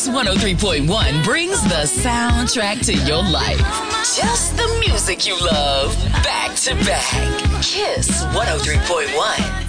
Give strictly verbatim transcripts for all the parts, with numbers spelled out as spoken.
Kiss one oh three point one brings the soundtrack to your life. Just the music you love, back to back. Kiss one oh three point one.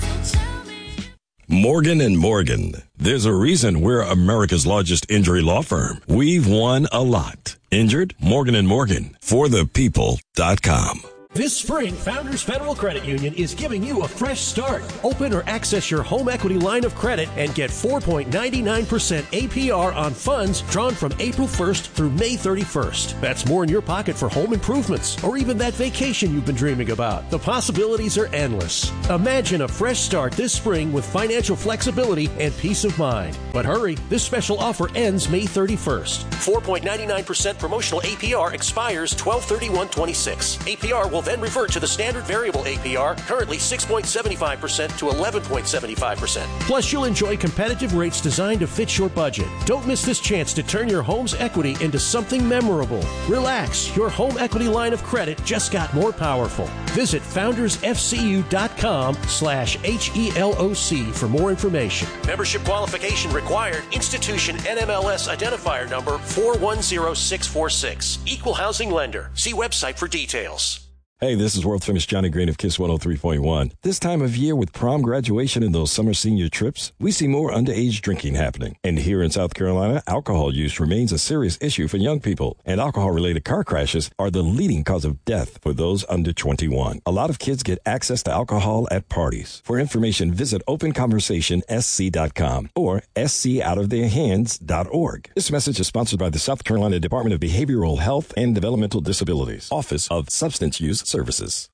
Morgan and Morgan. There's a reason we're America's largest injury law firm. We've won a lot. Injured? Morgan and Morgan. For the people dot com. This spring, Founders Federal Credit Union is giving you a fresh start. Open or access your home equity line of credit and get four point nine nine percent A P R on funds drawn from April first through May thirty-first. That's more in your pocket for home improvements or even that vacation you've been dreaming about. The possibilities are endless. Imagine a fresh start this spring with financial flexibility and peace of mind. But hurry, this special offer ends May thirty-first. four point nine nine percent promotional A P R expires twelve thirty-one twenty-six. A P R will then revert to the standard variable A P R, currently six point seven five percent to eleven point seven five percent. Plus, you'll enjoy competitive rates designed to fit your budget. Don't miss this chance to turn your home's equity into something memorable. Relax, your home equity line of credit just got more powerful. Visit foundersfcu.com slash H-E-L-O-C for more information. Membership qualification required. Institution N M L S identifier number four one zero six four six. Equal housing lender. See website for details. Hey, this is world-famous Johnny Green of Kiss one oh three point one. This time of year with prom graduation and those summer senior trips, we see more underage drinking happening. And here in South Carolina, alcohol use remains a serious issue for young people. And alcohol-related car crashes are the leading cause of death for those under twenty-one. A lot of kids get access to alcohol at parties. For information, visit open conversation s c dot com or s c out of their hands dot org. This message is sponsored by the South Carolina Department of Behavioral Health and Developmental Disabilities, Office of Substance Use Services.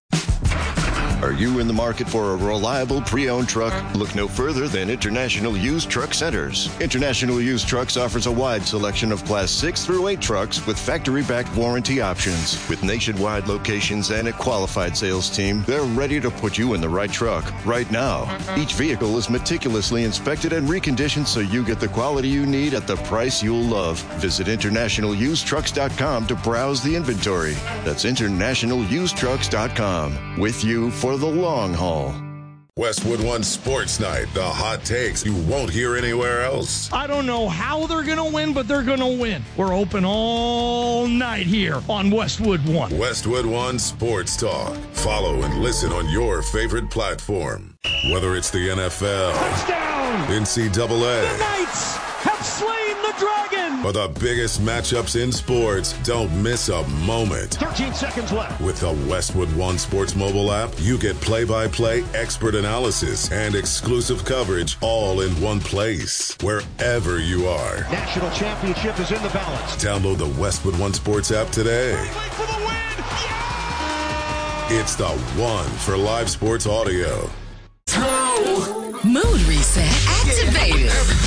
Are you in the market for a reliable pre-owned truck? Look no further than International Used Truck Centers. International Used Trucks offers a wide selection of Class six through eight trucks with factory-backed warranty options. With nationwide locations and a qualified sales team, they're ready to put you in the right truck right now. Each vehicle is meticulously inspected and reconditioned so you get the quality you need at the price you'll love. Visit international used trucks dot com to browse the inventory. That's international used trucks dot com. With you for the long haul. Westwood One Sports Night, the hot takes you won't hear anywhere else. I don't know how they're going to win, but they're going to win. We're open all night here on Westwood One. Westwood One Sports Talk. Follow and listen on your favorite platform. Whether it's the N F L, touchdown, N C double A, the Knights have slain the Dragon, or the biggest matchups in sports, don't miss a moment. thirteen seconds left. With the Westwood One Sports mobile app, you get play-by-play expert analysis and exclusive coverage all in one place, wherever you are. National championship is in the balance. Download the Westwood One Sports app today. For the win. Yeah! It's the one for live sports audio. Mood reset activated.